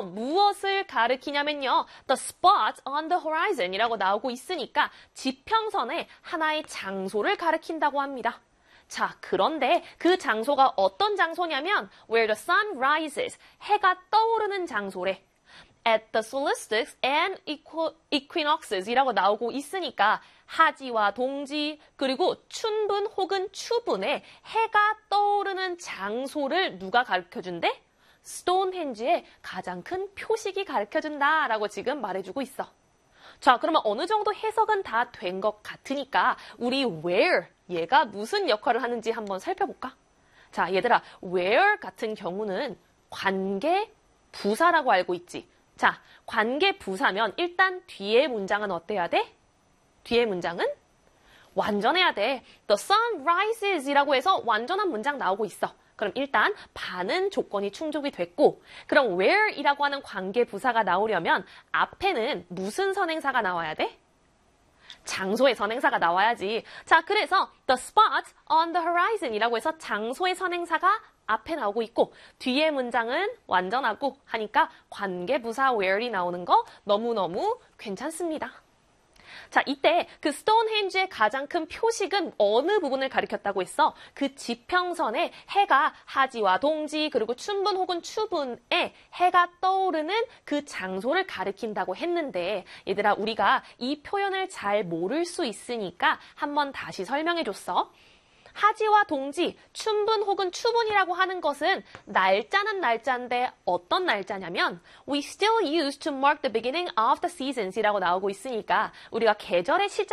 무엇을 가리키냐면요. The spot on the horizon 이라고 나오고 있으니까 지평선에 하나의 장소를 가리킨다고 합니다. 자, 그런데 그 장소가 어떤 장소냐면 where the sun rises, 해가 떠오르는 장소래. At the solstice and equinoxes 이라고 나오고 있으니까 하지와 동지 그리고 춘분 혹은 추분에 해가 떠오르는 장소를 누가 가르쳐준대? 스톤헨지의 가장 큰 표식이 가르쳐준다라고 지금 말해주고 있어. 자, 그러면 어느 정도 해석은 다 된 것 같으니까 우리 where, 얘가 무슨 역할을 하는지 한번 살펴볼까? 자, 얘들아, where 같은 경우는 관계 부사라고 알고 있지. 자, 관계 부사면 일단 뒤에 문장은 어때야 돼? 뒤에 문장은 완전해야 돼. The sun rises 이라고 해서 완전한 문장 나오고 있어. 그럼 일단 반은 조건이 충족이 됐고 그럼 where 이라고 하는 관계 부사가 나오려면 앞에는 무슨 선행사가 나와야 돼? 장소의 선행사가 나와야지. 자, 그래서 the spot on the horizon 이라고 해서 장소의 선행사가 앞에 나오고 있고 뒤에 문장은 완전하고 하니까 관계부사 where이 나오는 거 너무너무 괜찮습니다. 자, 이때 그 스톤헨지의 가장 큰 표식은 어느 부분을 가리켰다고 했어? 그 지평선에 해가 하지와 동지 그리고 춘분 혹은 추분에 해가 떠오르는 그 장소를 가리킨다고 했는데 얘들아 우리가 이 표현을 잘 모를 수 있으니까 한번 다시 설명해줬어. 하지와 동지, 춘분 혹은 추분이라고 하는 것은 날짜는 날짜인데 어떤 날짜냐면 we still use to mark the beginning of the seasons 이라고 나오고 있으니까 우리가 계절의 시작